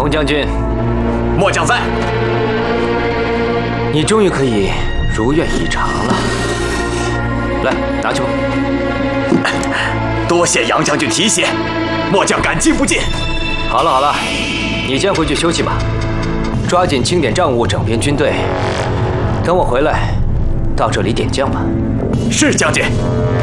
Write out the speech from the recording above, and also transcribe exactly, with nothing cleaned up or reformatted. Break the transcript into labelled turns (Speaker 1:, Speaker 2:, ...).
Speaker 1: 洪将军，
Speaker 2: 末将在。
Speaker 1: 你终于可以如愿以偿了。来，拿去吧。
Speaker 2: 多谢杨将军提携，末将感激不尽。
Speaker 1: 好了好了，你先回去休息吧，抓紧清点账务，整编军队。等我回来，到这里点将吧。
Speaker 2: 是将军。